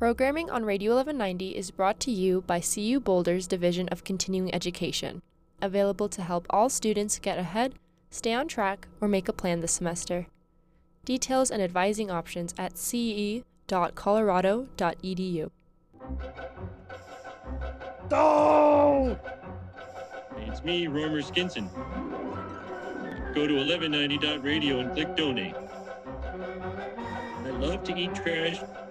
Programming on Radio 1190 is brought to you by CU Boulder's Division of Continuing Education, available to help all students get ahead, stay on track, or make a plan this semester. Details and advising options at ce.colorado.edu. Oh! It's me, Romer Skinson. Go to 1190.radio and click donate. I love to eat trash,